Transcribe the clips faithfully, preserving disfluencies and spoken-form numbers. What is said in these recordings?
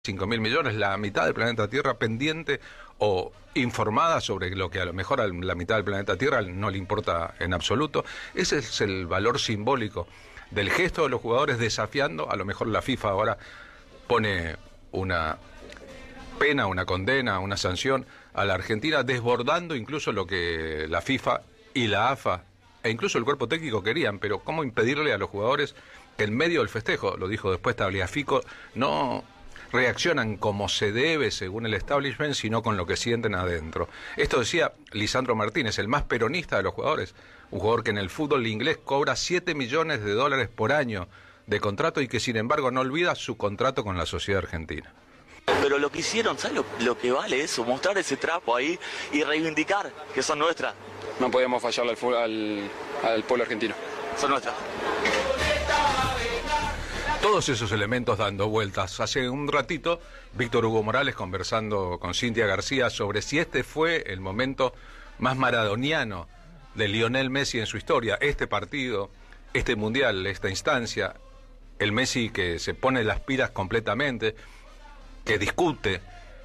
cinco mil millones, la mitad del planeta Tierra pendiente o informada sobre lo que a lo mejor a la mitad del planeta Tierra no le importa en absoluto. Ese es el valor simbólico del gesto de los jugadores desafiando. A lo mejor la FIFA ahora pone una pena, una condena, una sanción a la Argentina, desbordando incluso lo que la FIFA y la A F A e incluso el cuerpo técnico querían, pero ¿cómo impedirle a los jugadores que en medio del festejo, lo dijo después Tagliafico, no reaccionan como se debe según el establishment, sino con lo que sienten adentro? Esto decía Lisandro Martínez, el más peronista de los jugadores, un jugador que en el fútbol inglés cobra siete millones de dólares por año de contrato y que sin embargo no olvida su contrato con la sociedad argentina. Pero lo que hicieron, ¿sabes lo, lo que vale eso? Mostrar ese trapo ahí y reivindicar que son nuestras. No podíamos fallarle al, al, al pueblo argentino. Son nuestras. Todos esos elementos dando vueltas. Hace un ratito, Víctor Hugo Morales conversando con Cintia García sobre si este fue el momento más maradoniano de Lionel Messi en su historia. Este partido, este mundial, esta instancia, el Messi que se pone las pilas completamente, que discute,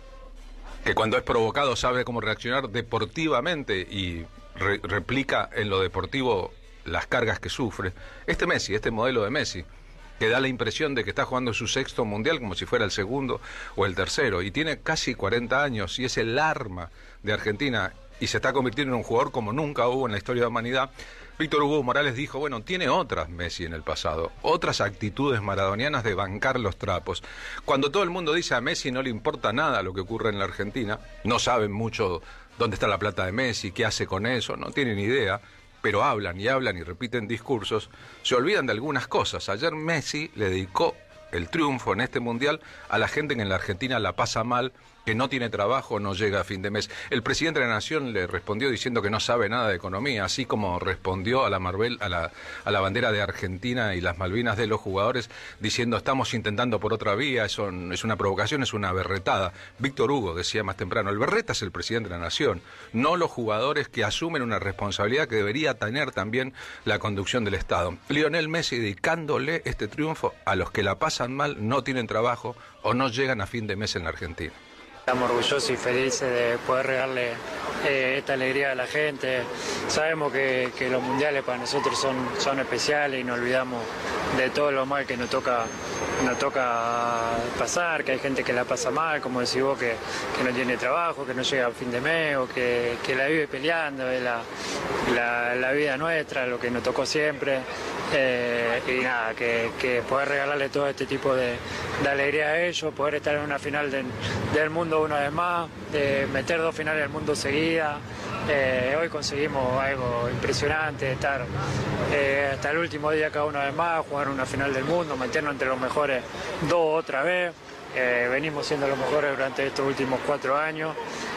que cuando es provocado sabe cómo reaccionar deportivamente y re- replica en lo deportivo las cargas que sufre. Este Messi, este modelo de Messi, que da la impresión de que está jugando su sexto mundial como si fuera el segundo o el tercero, y tiene casi cuarenta años y es el arma de Argentina y se está convirtiendo en un jugador como nunca hubo en la historia de la humanidad. Víctor Hugo Morales dijo, bueno, tiene otras Messi en el pasado, otras actitudes maradonianas de bancar los trapos. Cuando todo el mundo dice a Messi no le importa nada lo que ocurre en la Argentina, no saben mucho dónde está la plata de Messi, qué hace con eso, no tienen idea, pero hablan y hablan y repiten discursos, se olvidan de algunas cosas. Ayer Messi le dedicó el triunfo en este mundial a la gente que en la Argentina la pasa mal, que no tiene trabajo, no llega a fin de mes. El presidente de la Nación le respondió diciendo que no sabe nada de economía, así como respondió a la Marvel, a la, a la bandera de Argentina y las Malvinas de los jugadores, diciendo estamos intentando por otra vía, eso es una provocación, es una berretada. Víctor Hugo decía más temprano, el berreta es el presidente de la Nación, no los jugadores que asumen una responsabilidad que debería tener también la conducción del Estado. Lionel Messi dedicándole este triunfo a los que la pasan mal, no tienen trabajo o no llegan a fin de mes en la Argentina. Estamos orgullosos y felices de poder regalarle eh, esta alegría a la gente. Sabemos que, que los mundiales para nosotros son, son especiales y nos olvidamos de todo lo mal que nos toca, nos toca pasar, que hay gente que la pasa mal, como decís vos, que, que no tiene trabajo, que no llega a fin de mes o que, que la vive peleando, es la, la, la vida nuestra, lo que nos tocó siempre. Eh, y nada, que, que poder regalarle todo este tipo de, de alegría a ellos, poder estar en una final de, del mundo una vez más, de meter dos finales del mundo seguidas. Eh, hoy conseguimos algo impresionante, estar eh, hasta el último día cada una vez más, jugar una final del mundo, meternos entre los mejores dos otra vez. Eh, venimos siendo los mejores durante estos últimos cuatro años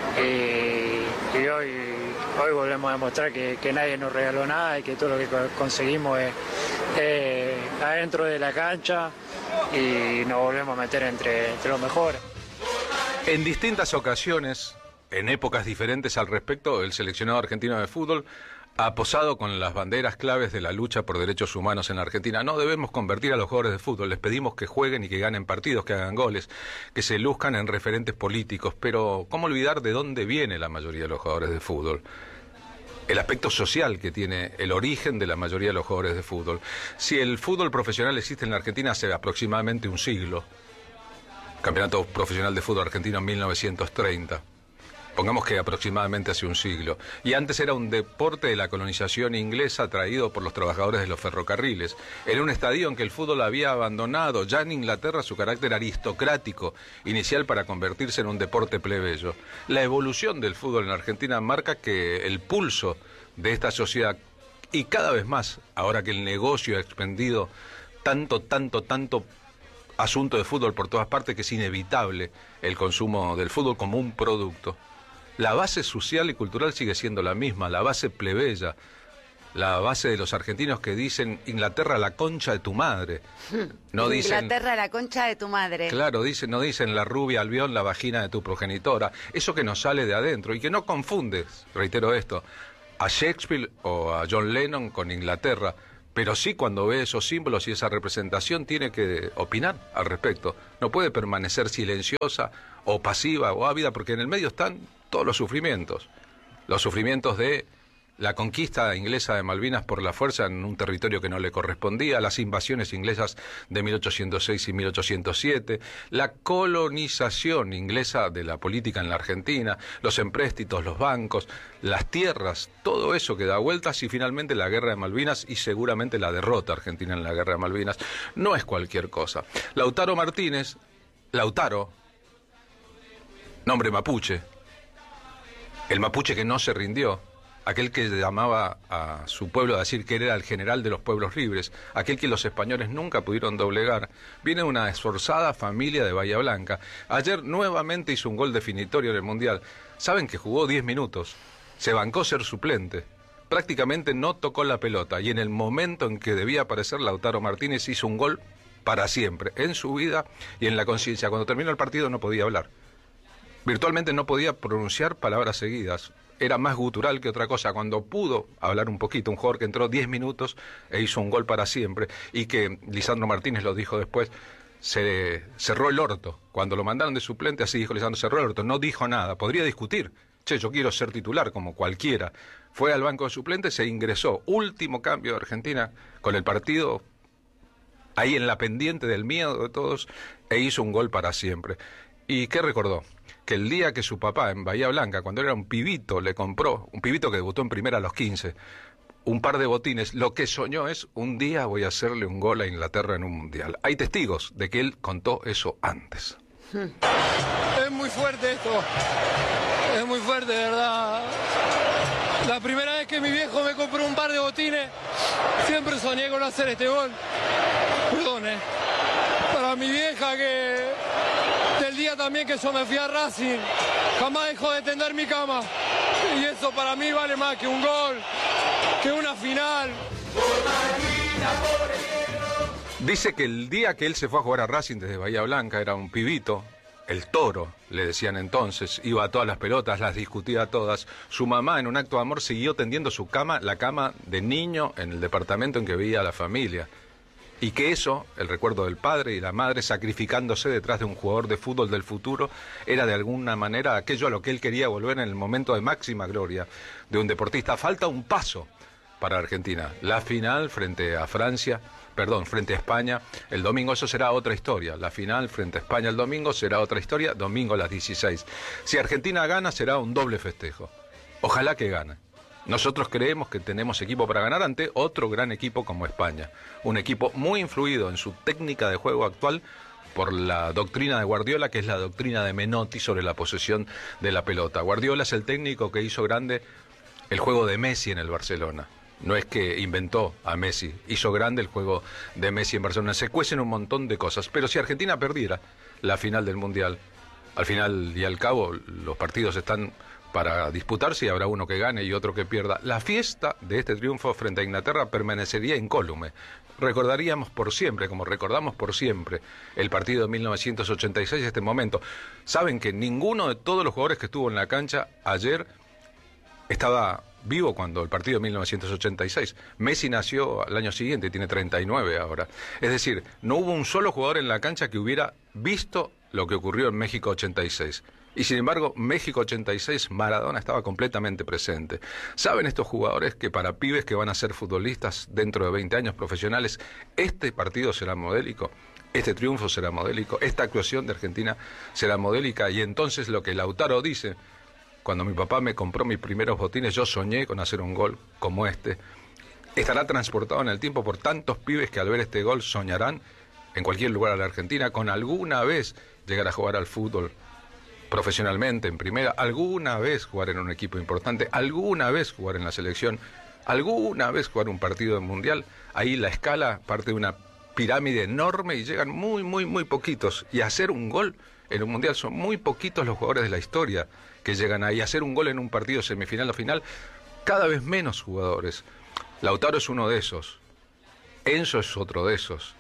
y, y hoy, hoy volvemos a demostrar que, que nadie nos regaló nada y que todo lo que conseguimos es eh, adentro de la cancha y nos volvemos a meter entre, entre los mejores. En distintas ocasiones, en épocas diferentes al respecto, el seleccionado argentino de fútbol ha posado con las banderas claves de la lucha por derechos humanos en la Argentina. No debemos convertir a los jugadores de fútbol, les pedimos que jueguen y que ganen partidos, que hagan goles, que se luzcan en referentes políticos, pero ¿cómo olvidar de dónde viene la mayoría de los jugadores de fútbol? El aspecto social que tiene el origen de la mayoría de los jugadores de fútbol. Si el fútbol profesional existe en la Argentina hace aproximadamente un siglo, Campeonato Profesional de Fútbol Argentino en mil novecientos treinta, pongamos que aproximadamente hace un siglo, y antes era un deporte de la colonización inglesa traído por los trabajadores de los ferrocarriles. Era un estadio en que el fútbol había abandonado ya en Inglaterra su carácter aristocrático inicial para convertirse en un deporte plebeyo. La evolución del fútbol en Argentina marca que el pulso de esta sociedad, y cada vez más, ahora que el negocio ha expendido tanto, tanto, tanto asunto de fútbol por todas partes, que es inevitable el consumo del fútbol como un producto. La base social y cultural sigue siendo la misma, la base plebeya, la base de los argentinos que dicen Inglaterra la concha de tu madre. No dicen Inglaterra la concha de tu madre. Claro, dicen, no dicen la rubia albión, la vagina de tu progenitora. Eso que nos sale de adentro y que no confundes, reitero esto, a Shakespeare o a John Lennon con Inglaterra, pero sí cuando ve esos símbolos y esa representación tiene que opinar al respecto. No puede permanecer silenciosa o pasiva o ávida, porque en el medio están todos los sufrimientos. Los sufrimientos de la conquista inglesa de Malvinas por la fuerza en un territorio que no le correspondía, las invasiones inglesas de mil ochocientos seis y mil ochocientos siete, la colonización inglesa de la política en la Argentina, los empréstitos, los bancos, las tierras, todo eso que da vueltas, y finalmente la guerra de Malvinas y seguramente la derrota argentina en la guerra de Malvinas. No es cualquier cosa. Lautaro Martínez, Lautaro, nombre mapuche, el mapuche que no se rindió, aquel que llamaba a su pueblo a decir que él era el general de los pueblos libres, aquel que los españoles nunca pudieron doblegar, viene de una esforzada familia de Bahía Blanca. Ayer nuevamente hizo un gol definitorio en el Mundial. Saben que jugó diez minutos, se bancó ser suplente, prácticamente no tocó la pelota, y en el momento en que debía aparecer Lautaro Martínez hizo un gol para siempre, en su vida y en la conciencia. Cuando terminó el partido no podía hablar, virtualmente no podía pronunciar palabras seguidas. Era más gutural que otra cosa. Cuando pudo hablar un poquito, un jugador que entró diez minutos e hizo un gol para siempre, y que Lisandro Martínez lo dijo después, se cerró el orto. Cuando lo mandaron de suplente, así dijo Lisandro, cerró el orto, no dijo nada. Podría discutir, che, yo quiero ser titular como cualquiera. Fue al banco de suplentes, se ingresó. Último cambio de Argentina con el partido ahí en la pendiente del miedo de todos, e hizo un gol para siempre. ¿Y qué recordó? Que el día que su papá en Bahía Blanca, cuando era un pibito, le compró, un pibito que debutó en primera a los quince, un par de botines, lo que soñó es, un día voy a hacerle un gol a Inglaterra en un mundial. Hay testigos de que él contó eso antes. Es muy fuerte esto, es muy fuerte, de verdad. La primera vez que mi viejo me compró un par de botines, siempre soñé con hacer este gol. Perdón, eh. Para mi vieja, que del día también que yo me fui a Racing, jamás dejó de tender mi cama. Y eso para mí vale más que un gol, que una final. Dice que el día que él se fue a jugar a Racing desde Bahía Blanca, era un pibito, el Toro, le decían entonces, iba a todas las pelotas, las discutía todas. Su mamá, en un acto de amor, siguió tendiendo su cama, la cama de niño, en el departamento en que vivía la familia. Y que eso, el recuerdo del padre y la madre sacrificándose detrás de un jugador de fútbol del futuro, era de alguna manera aquello a lo que él quería volver en el momento de máxima gloria de un deportista. Falta un paso para Argentina, la final frente a Francia, perdón, frente a España el domingo. Eso será otra historia. La final frente a España el domingo será otra historia, domingo a las dieciséis. Si Argentina gana, será un doble festejo. Ojalá que gane. Nosotros creemos que tenemos equipo para ganar ante otro gran equipo como España. Un equipo muy influido en su técnica de juego actual por la doctrina de Guardiola, que es la doctrina de Menotti sobre la posesión de la pelota. Guardiola es el técnico que hizo grande el juego de Messi en el Barcelona. No es que inventó a Messi, hizo grande el juego de Messi en Barcelona. Se cuecen un montón de cosas, pero si Argentina perdiera la final del Mundial, al final y al cabo los partidos están para disputarse y habrá uno que gane y otro que pierda. La fiesta de este triunfo frente a Inglaterra permanecería incólume. Recordaríamos por siempre, como recordamos por siempre, el partido de mil novecientos ochenta y seis, este momento. Saben que ninguno de todos los jugadores que estuvo en la cancha ayer estaba vivo cuando el partido de mil novecientos ochenta y seis. Messi nació al año siguiente y tiene treinta y nueve ahora. Es decir, no hubo un solo jugador en la cancha que hubiera visto lo que ocurrió en México ochenta y seis. Y sin embargo, México ochenta y seis, Maradona estaba completamente presente. ¿Saben estos jugadores que para pibes que van a ser futbolistas dentro de veinte años profesionales, este partido será modélico? Este triunfo será modélico, esta actuación de Argentina será modélica. Y entonces lo que Lautaro dice: cuando mi papá me compró mis primeros botines, yo soñé con hacer un gol como este. Estará transportado en el tiempo por tantos pibes que al ver este gol soñarán en cualquier lugar de la Argentina con alguna vez llegar a jugar al fútbol profesionalmente, en primera, alguna vez jugar en un equipo importante, alguna vez jugar en la selección, alguna vez jugar un partido de mundial. Ahí la escala parte de una pirámide enorme y llegan muy, muy, muy poquitos. Y hacer un gol en un mundial, son muy poquitos los jugadores de la historia que llegan ahí. Hacer un gol en un partido semifinal o final, cada vez menos jugadores. Lautaro es uno de esos. Enzo es otro de esos.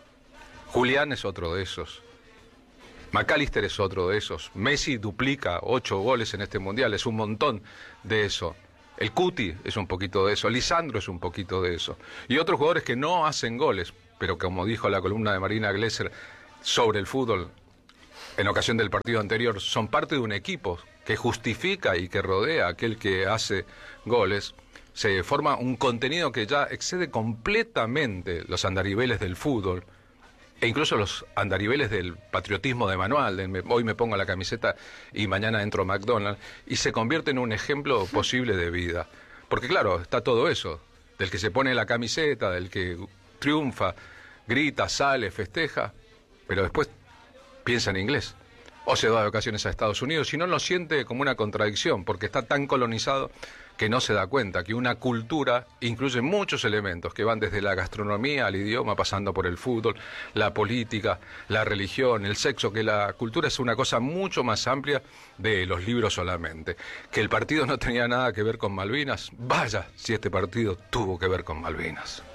Julián es otro de esos. McAllister es otro de esos. Messi duplica ocho goles en este mundial, es un montón de eso. El Cuti es un poquito de eso, Lisandro es un poquito de eso. Y otros jugadores que no hacen goles, pero como dijo la columna de Marina Glesser sobre el fútbol, en ocasión del partido anterior, son parte de un equipo que justifica y que rodea a aquel que hace goles. Se forma un contenido que ya excede completamente los andariveles del fútbol e incluso los andariveles del patriotismo de manual, de me, hoy me pongo la camiseta y mañana entro a McDonald's, y se convierte en un ejemplo posible de vida. Porque claro, está todo eso, del que se pone la camiseta, del que triunfa, grita, sale, festeja, pero después piensa en inglés. O se va de ocasiones a Estados Unidos y no lo siente como una contradicción, porque está tan colonizado que no se da cuenta que una cultura incluye muchos elementos que van desde la gastronomía al idioma, pasando por el fútbol, la política, la religión, el sexo, que la cultura es una cosa mucho más amplia de los libros solamente. Que el partido no tenía nada que ver con Malvinas, vaya si este partido tuvo que ver con Malvinas.